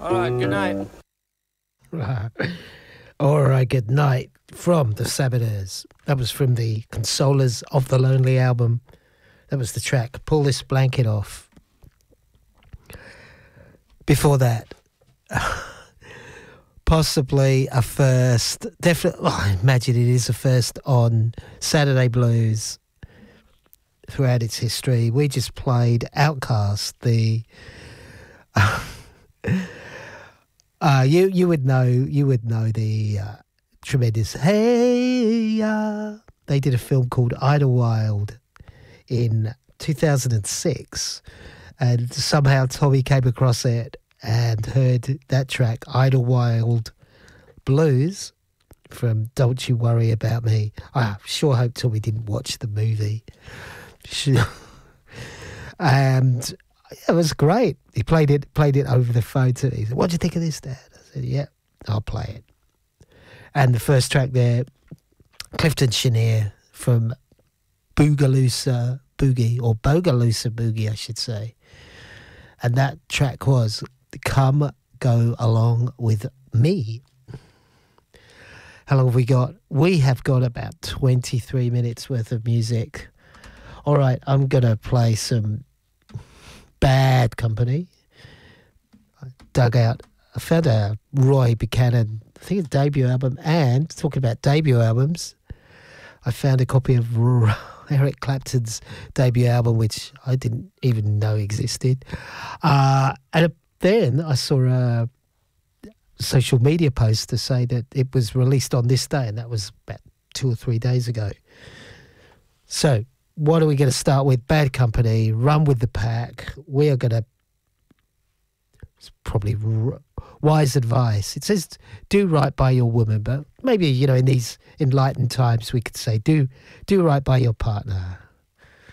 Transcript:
All right, good night. All right, good night from the Sabbateurs. That was from the Consolers of the Lonely album. That was the track Pull This Blanket Off. Before that, possibly a first, definitely, well, I imagine it is a first on Saturday Blues throughout its history. We just played Outcast, the you would know the tremendous Hey they did a film called Idlewild in 2006, and somehow Tommy came across it and heard that track Idlewild Blues from Don't You Worry About Me. I sure hope Tommy didn't watch the movie. And it was great. He played it over the phone to me. He said, "What do you think of this, Dad?" I said, "Yeah, I'll play it." And the first track there, Clifton Chenier from Boogaloosa Boogie, or Bogaloosa Boogie, I should say. And that track was Come Go Along With Me. How long have we got? We have got about 23 minutes worth of music. All right, I'm going to play some Bad Company. I found a Roy Buchanan, I think it's debut album, and talking about debut albums, I found a copy of Eric Clapton's debut album, which I didn't even know existed. And then I saw a social media post to say that it was released on this day, and that was about 2 or 3 days ago. So, what are we going to start with? Bad Company, Run With The Pack. We are going to, it's probably wise advice. It says, do right by your woman, but maybe, in these enlightened times we could say, do right by your partner.